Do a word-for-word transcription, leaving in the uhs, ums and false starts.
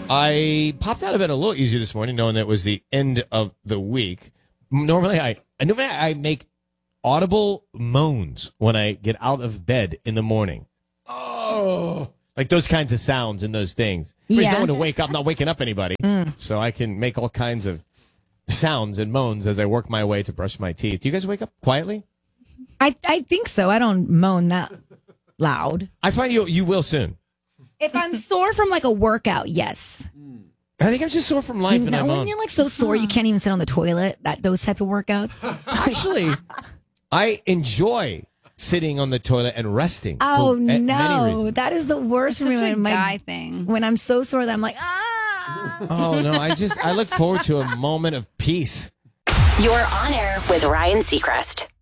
I popped out of bed a little easier this morning, knowing that it was the end of the week. Normally, I normally I make audible moans when I get out of bed in the morning. Oh, like those kinds of sounds and those things. There's Yeah. no one to wake up. I'm not waking up anybody, Mm. so I can make all kinds of sounds and moans as I work my way to brush my teeth. Do you guys wake up quietly? I I think so. I don't moan that loud. I find you you will soon. If I'm sore from like a workout, yes. I think I'm just sore from life, You and I know, when moan. you're like so sore you can't even sit on the toilet. That those type of workouts. Actually, I enjoy sitting on the toilet and resting. Oh for a- many no, reasons. that is the worst for me. Such a When, my- guy thing. when I'm so sore that I'm like ah. Oh no, I just I look forward to a moment of peace. You're on air with Ryan Seacrest.